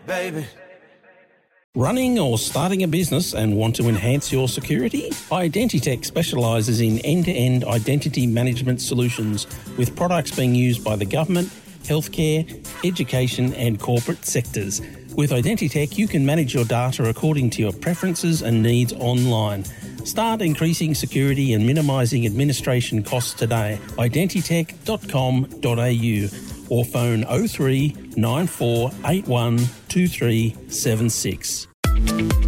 baby. Running or starting a business and want to enhance your security? Identitech specialises in end-to-end identity management solutions with products being used by the government, healthcare, education and corporate sectors. With Identitech, you can manage your data according to your preferences and needs online. Start increasing security and minimising administration costs today. Identitech.com.au or phone 03 94 81 2376.